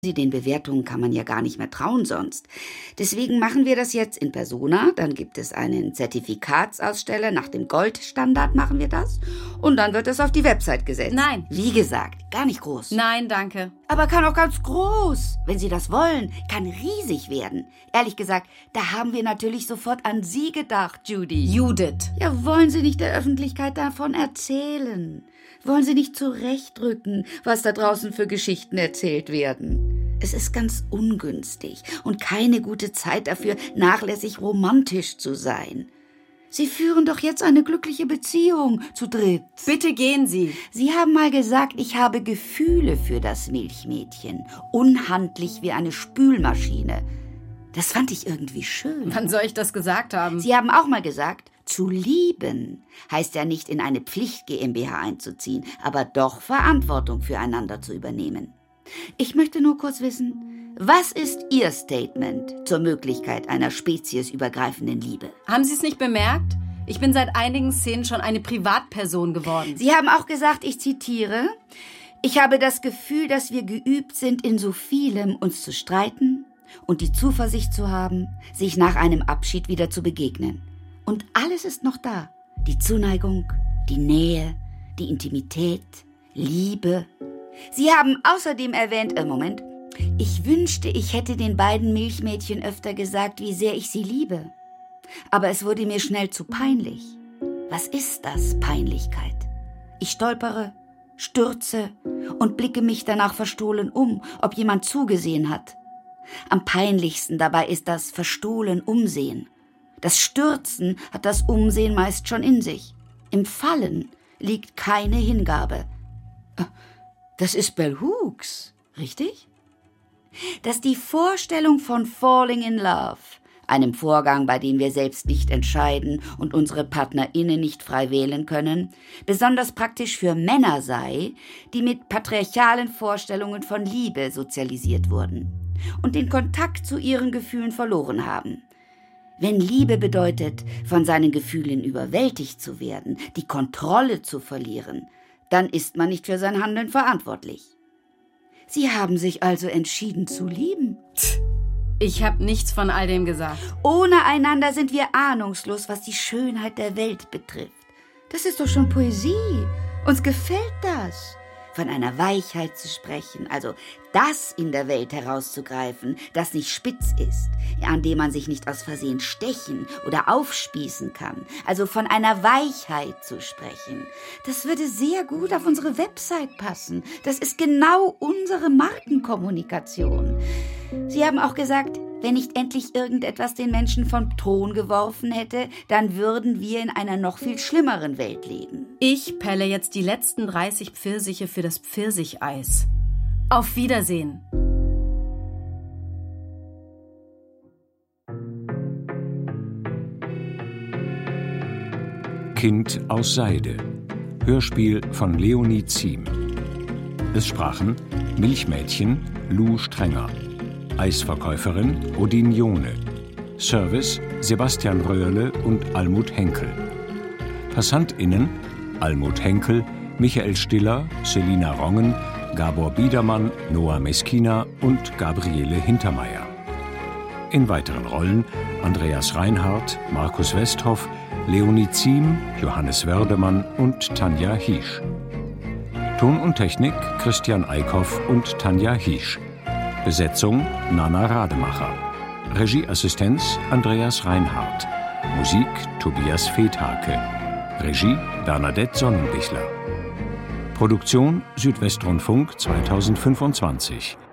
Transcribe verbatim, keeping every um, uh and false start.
Den Bewertungen kann man ja gar nicht mehr trauen sonst. Deswegen machen wir das jetzt in Persona. Dann gibt es einen Zertifikatsaussteller. Nach dem Goldstandard machen wir das. Und dann wird es auf die Website gesetzt. Nein. Wie gesagt, gar nicht groß. Nein, danke. Aber kann auch ganz groß. Wenn Sie das wollen, kann riesig werden. Ehrlich gesagt, da haben wir natürlich sofort an Sie gedacht, Judy. Judith. Ja, wollen Sie nicht der Öffentlichkeit davon erzählen? Wollen Sie nicht zurechtrücken, was da draußen für Geschichten erzählt werden? Es ist ganz ungünstig und keine gute Zeit dafür, nachlässig romantisch zu sein. Sie führen doch jetzt eine glückliche Beziehung zu dritt. Bitte gehen Sie. Sie haben mal gesagt, ich habe Gefühle für das Milchmädchen. Unhandlich wie eine Spülmaschine. Das fand ich irgendwie schön. Wann soll ich das gesagt haben? Sie haben auch mal gesagt, zu lieben heißt ja nicht in eine Pflicht GmbH einzuziehen, aber doch Verantwortung füreinander zu übernehmen. Ich möchte nur kurz wissen, was ist Ihr Statement zur Möglichkeit einer speziesübergreifenden Liebe? Haben Sie es nicht bemerkt? Ich bin seit einigen Szenen schon eine Privatperson geworden. Sie haben auch gesagt, ich zitiere, ich habe das Gefühl, dass wir geübt sind, in so vielem uns zu streiten und die Zuversicht zu haben, sich nach einem Abschied wieder zu begegnen. Und alles ist noch da. Die Zuneigung, die Nähe, die Intimität, Liebe. Sie haben außerdem erwähnt, äh, Moment, ich wünschte, ich hätte den beiden Milchmädchen öfter gesagt, wie sehr ich sie liebe. Aber es wurde mir schnell zu peinlich. Was ist das, Peinlichkeit? Ich stolpere, stürze und blicke mich danach verstohlen um, ob jemand zugesehen hat. Am peinlichsten dabei ist das verstohlen Umsehen. Das Stürzen hat das Umsehen meist schon in sich. Im Fallen liegt keine Hingabe. Das ist Bell Hooks, richtig? Dass die Vorstellung von Falling in Love, einem Vorgang, bei dem wir selbst nicht entscheiden und unsere PartnerInnen nicht frei wählen können, besonders praktisch für Männer sei, die mit patriarchalen Vorstellungen von Liebe sozialisiert wurden und den Kontakt zu ihren Gefühlen verloren haben. Wenn Liebe bedeutet, von seinen Gefühlen überwältigt zu werden, die Kontrolle zu verlieren, dann ist man nicht für sein Handeln verantwortlich. Sie haben sich also entschieden zu lieben. Ich habe nichts von all dem gesagt. Ohne einander sind wir ahnungslos, was die Schönheit der Welt betrifft. Das ist doch schon Poesie. Uns gefällt das. Von einer Weichheit zu sprechen, also das in der Welt herauszugreifen, das nicht spitz ist, an dem man sich nicht aus Versehen stechen oder aufspießen kann, also von einer Weichheit zu sprechen. Das würde sehr gut auf unsere Website passen. Das ist genau unsere Markenkommunikation. Sie haben auch gesagt, wenn nicht endlich irgendetwas den Menschen vom Thron geworfen hätte, dann würden wir in einer noch viel schlimmeren Welt leben. Ich pelle jetzt die letzten dreißig Pfirsiche für das Pfirsicheis. Auf Wiedersehen. Kind aus Seide. Hörspiel von Leonie Ziem. Es sprachen Milchmädchen Lou Strenger, Eisverkäuferin Odin Jone, Service Sebastian Röhrle und Almut Henkel. PassantInnen Almut Henkel, Michael Stiller, Selina Rongen, Gabor Biedermann, Noah Meskina und Gabriele Hintermeier. In weiteren Rollen Andreas Reinhardt, Markus Westhoff, Leonie Ziem, Johannes Wördemann und Tanja Hiesch. Ton und Technik Christian Eickhoff und Tanja Hiesch. Besetzung Nana Rademacher. Regieassistenz Andreas Reinhardt. Musik Tobias Fethake. Regie Bernadette Sonnenbichler. Produktion Südwestrundfunk zweitausendfünfundzwanzig.